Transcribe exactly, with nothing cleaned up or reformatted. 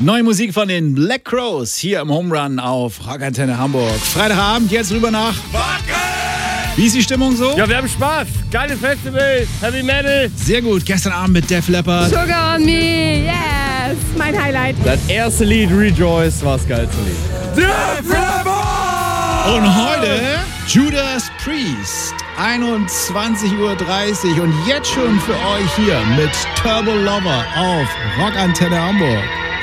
Neue Musik von den Black Crowes hier im Home Run auf Rockantenne Hamburg. Freitagabend, jetzt rüber nach Wacken! Wie ist die Stimmung so? Ja, wir haben Spaß. Geiles Festival, Heavy Metal. Sehr gut. Gestern Abend mit Def Leppard. Sugar on Me, yes, mein Highlight. Das erste Lied, Rejoice, war das geilste Lied. Def Leppard! Und heute Judas Priest. einundzwanzig Uhr dreißig und jetzt schon für euch hier mit Turbo Lover auf Rockantenne Hamburg.